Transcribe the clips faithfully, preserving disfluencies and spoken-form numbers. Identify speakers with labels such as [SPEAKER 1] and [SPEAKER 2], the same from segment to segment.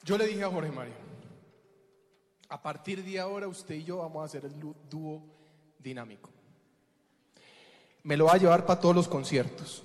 [SPEAKER 1] Yo le dije a Jorge Mario, a partir de ahora usted y yo vamos a hacer el dúo dinámico. Me lo va a llevar para todos los conciertos.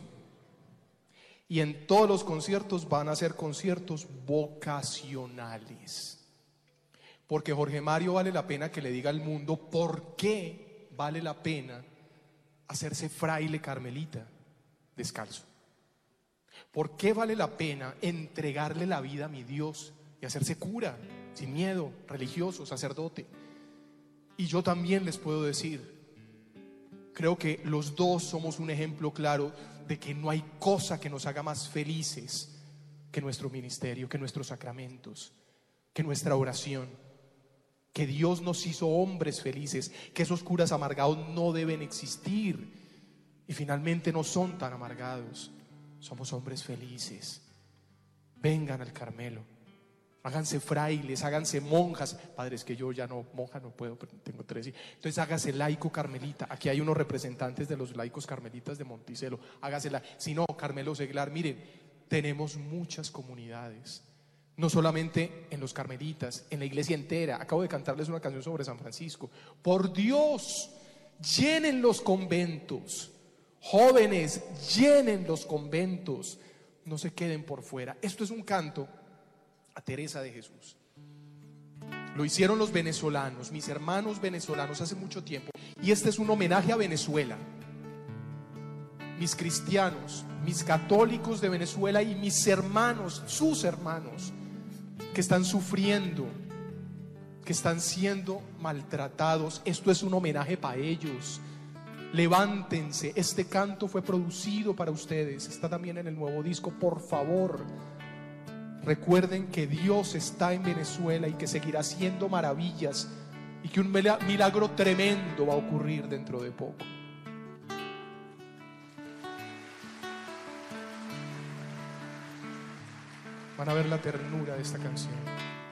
[SPEAKER 1] Y en todos los conciertos van a ser conciertos vocacionales. Porque Jorge Mario vale la pena que le diga al mundo por qué vale la pena hacerse fraile carmelita descalzo. ¿Por qué vale la pena entregarle la vida a mi Dios y hacerse cura, sin miedo, religioso, sacerdote? Y yo también les puedo decir, creo que los dos somos un ejemplo claro de que no hay cosa que nos haga más felices que nuestro ministerio, que nuestros sacramentos, que nuestra oración. Que Dios nos hizo hombres felices, que esos curas amargados no deben existir y finalmente no son tan amargados. Somos hombres felices. Vengan al Carmelo, háganse frailes, háganse monjas. Padres, que yo ya no, monja no puedo, pero tengo tres. Entonces hágase laico carmelita. Aquí hay unos representantes de los laicos carmelitas de Monticello. Hágasela. Si no, Carmelo Seglar. Miren, tenemos muchas comunidades, no solamente en los carmelitas, en la iglesia entera. Acabo de cantarles una canción sobre San Francisco. Por Dios, llenen los conventos. Jóvenes, llenen los conventos. No se queden por fuera. Esto es un canto a Teresa de Jesús. Lo hicieron los venezolanos, mis hermanos venezolanos, hace mucho tiempo. Y este es un homenaje a Venezuela. Mis cristianos, mis católicos de Venezuela y mis hermanos, sus hermanos, que están sufriendo, que están siendo maltratados. Esto es un homenaje para ellos. Levántense. Este canto fue producido para ustedes. Está también en el nuevo disco. Por favor, recuerden que Dios está en Venezuela y que seguirá haciendo maravillas y que un milagro tremendo va a ocurrir dentro de poco. Van a ver la ternura de esta canción.